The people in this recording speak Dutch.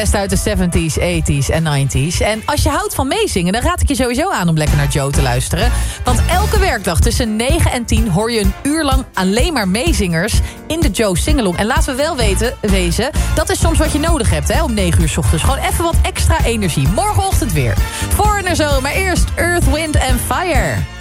Best uit de 70s, 80s en 90s. En als je houdt van meezingen, dan raad ik je sowieso aan om lekker naar Joe te luisteren. Want elke werkdag tussen 9 en 10 hoor je een uur lang alleen maar meezingers in de Joe Singalong. En laten we wel wezen, dat is soms wat je nodig hebt, hè, om 9 uur 's ochtends. Gewoon even wat extra energie. Morgenochtend weer. Foreigner zo, maar eerst Earth, Wind and Fire.